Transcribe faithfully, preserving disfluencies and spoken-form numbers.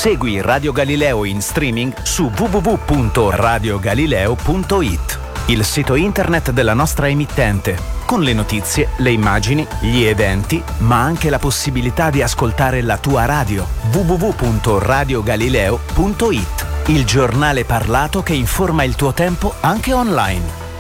Segui Radio Galileo in streaming su w w w punto radio galileo punto i t, il sito internet della nostra emittente, con le notizie, le immagini, gli eventi, ma anche la possibilità di ascoltare la tua radio. w w w punto radio galileo punto i t, il giornale parlato che informa il tuo tempo anche online.